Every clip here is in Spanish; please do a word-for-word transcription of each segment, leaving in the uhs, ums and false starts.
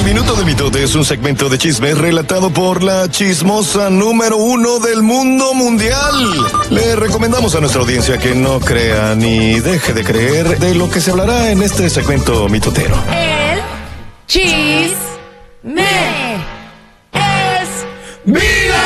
Minuto de Mitote es un segmento de chismes relatado por la chismosa número uno del mundo mundial. Le recomendamos a nuestra audiencia que no crea ni deje de creer de lo que se hablará en este segmento mitotero. El chisme es vida.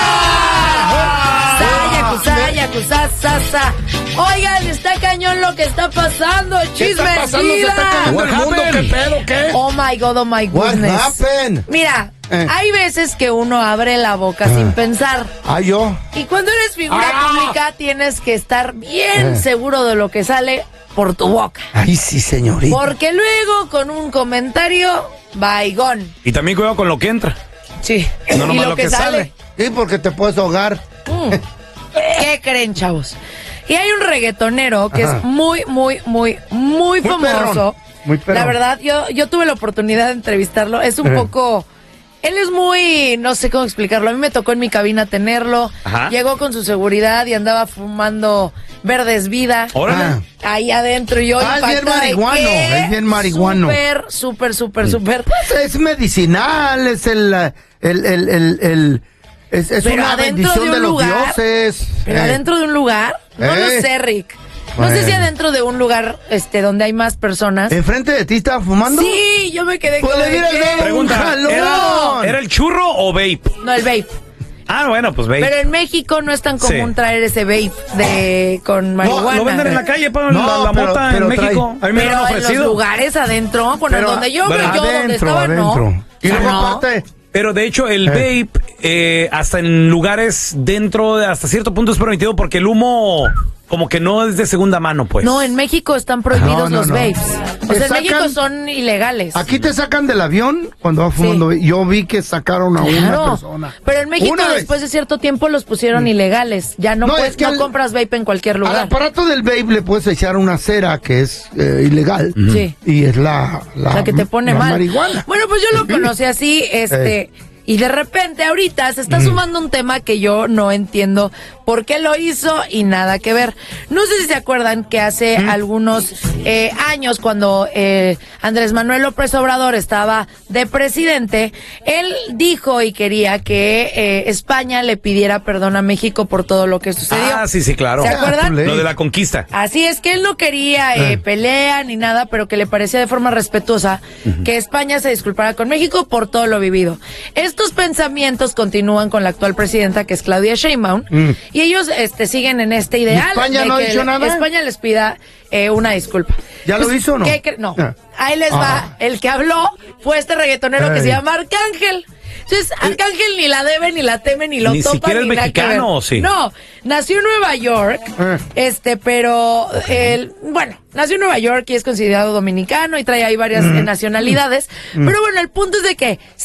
Saya, saya, kusasa, sasa. Oigan, está cañón lo que está pasando. El ¿Qué chisme está es pasando? ¿Se está vida. cayendo el mundo? ¿Qué pedo? ¿Qué? Oh my God, oh my What goodness. happened? Mira, Eh. hay veces que uno abre la boca sin pensar. Ah, yo. Y cuando eres figura Ah. pública tienes que estar bien Eh. seguro de lo que sale por tu boca. Ay, sí, señorita. Porque luego con un comentario, vaigón. Y también cuidado con lo que entra. Sí. No y nomás lo, lo que, que sale. sale. Sí, porque te puedes ahogar. Mm. ¿Qué creen, chavos? Y hay un reggaetonero que Ajá. es muy, muy, muy, muy, Muy famoso. perrón, muy perrón. La verdad, yo, yo tuve la oportunidad de entrevistarlo. Es un Eh. poco... Él es muy... No sé cómo explicarlo. A mí me tocó en mi cabina tenerlo. Ajá. Llegó con su seguridad y andaba fumando Verdes Vida. Órale. Ah. Ahí adentro y yo Ah, es bien impactada de marihuano, que es bien marihuano. Súper, súper, súper, súper. Es medicinal, es el... el, el, el, el- es es Pero una adentro bendición de un de, los lugar, dioses. Pero Eh. adentro de un lugar, no lo Eh. sé, Rick. No sé Bueno. si adentro de un lugar este donde hay más personas. ¿Enfrente de ti estaba fumando? Sí, yo me quedé Pues con le hubieras ¿qué? dado un Pregunta, jalón. ¿era, ¿era el churro o vape? No, el vape. Ah, bueno, pues vape. Pero en México no es tan común Sí. traer ese vape de con marihuana. Lo venden en la calle, pa, No, la, la pero- mota pero en trae- México. A mí me lo Pero han en los ofrecido. lugares adentro, bueno, Pero donde yo, bueno, yo donde adentro, estaba, adentro. no. Y luego No. aparte... Pero de hecho el vape, eh, hasta en lugares dentro, de- hasta cierto punto es permitido porque el humo como que no es de segunda mano, pues. No, en México están prohibidos No, no, los no. vapes. O Te sea, en México sacan- son ilegales. Aquí te sacan del avión cuando vas fumando. Yo vi que sacaron a una Claro, persona. pero en México Una vez. después de cierto tiempo los pusieron ilegales. Ya no, No, puedes, es que no al- compras vape en cualquier Al lugar. aparato del vape le puedes echar una cera que es eh, ilegal. Sí. Y es la, la, La que te pone la mal. marihuana. Bueno, pues yo lo conocí así, este, y de repente ahorita se está sumando un tema que yo no entiendo por qué lo hizo y nada que ver. No sé si se acuerdan que hace algunos eh, años, cuando eh, Andrés Manuel López Obrador estaba de presidente, él dijo y quería que eh, España le pidiera perdón a México por todo lo que sucedió. Ah, sí, sí, claro. ¿Se acuerdan? Ah, Lo de la conquista. Así es que él no quería eh, Eh. pelea ni nada, pero que le parecía de forma respetuosa que España se disculpara con México por todo lo vivido. Estos pensamientos continúan con la actual presidenta, que es Claudia Sheinbaum, Mm. y ellos este, siguen en este ideal. España de no ha que dicho le- nada? España les pida eh, una disculpa. ¿Ya lo hizo o no? ¿qué cre- no. Ah. Ahí les Ah. va. El que habló fue este reggaetonero que Ey. se llama Arcángel. Entonces, Arcángel ni la debe, ni la teme, ni lo Ni topa, siquiera ni es nada que ver. mexicano, ¿o sí? No, nació en Nueva York, Eh. este, pero, él, bueno, nació en Nueva York y es considerado dominicano y trae ahí varias eh, nacionalidades. Pero bueno, el punto es de que